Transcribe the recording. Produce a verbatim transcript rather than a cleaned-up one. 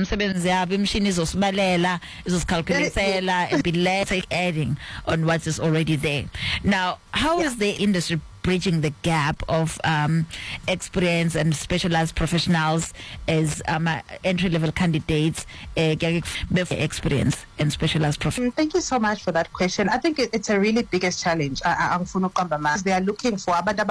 umsebenzi yabo imshini izosibalela izosicalculateela and be less adding on what is already there. Now, how yeah. is the industry bridging the gap of um, experience and specialized professionals as um, uh, entry-level candidates uh, experience and specialized professionals? Thank you so much for that question. I think it, it's a really biggest challenge. Uh, they are looking for